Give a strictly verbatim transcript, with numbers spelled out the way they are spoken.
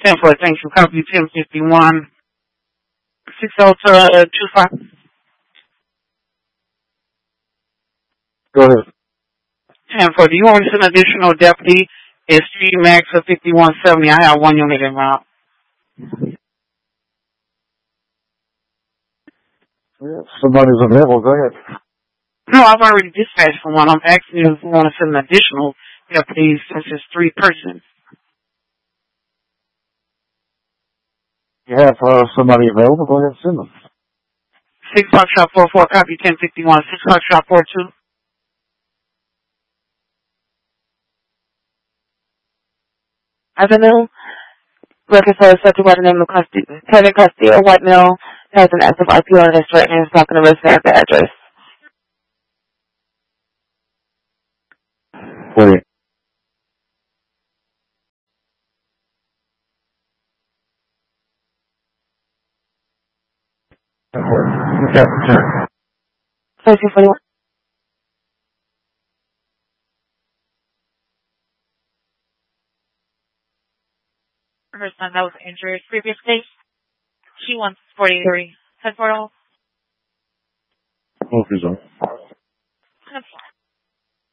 ten four, thanks for copy ten fifty-one. six oh two five. Go ahead. ten four, do you want me to send an additional deputy? It's Street Max of fifty-one seventy. I have one unit in route. Yeah, somebody's available. Go ahead. No, I've already dispatched for one. I'm asking you if you want to send an additional deputy since it's three persons. You have uh, somebody available. Go ahead and send them. Six Fox Shop four four, copy ten fifty-one. Six Fox Shop four two. Avenue, looking for a subject by the name of Castillo. Kevin Castillo, white male, has an active I P on his right and is not going to resident at the address. Wait. Okay. thirteen forty-one. Her son that was injured previously. She wants forty-three. ten four. Oh, he's on. ten four.